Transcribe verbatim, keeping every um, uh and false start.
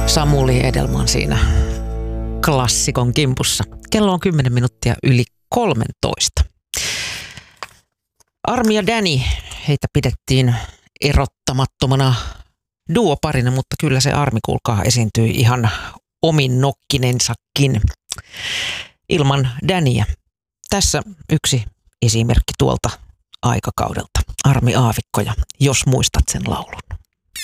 Samuli Edelman siinä klassikon kimpussa. Kello on kymmenen minuuttia yli kolmentoista. Armi ja Danny, heitä pidettiin erottamattomana duoparina, mutta kyllä se Armi, kuulkaa, esiintyi ihan omin nokkinensakin ilman Dannyä. Tässä yksi esimerkki tuolta aikakaudelta. Armi Aavikko, ja jos muistat sen laulun.